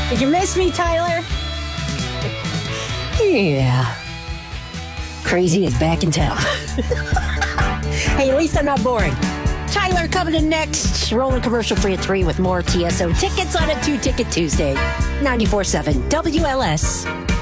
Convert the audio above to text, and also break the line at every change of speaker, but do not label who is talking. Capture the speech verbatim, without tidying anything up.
Did you miss me, Tyler?
Yeah. Crazy is back in town.
Hey, at least I'm not boring. Tyler coming in next. Rolling commercial free at three with more T S O tickets on a two-ticket Tuesday. ninety-four point seven W L S.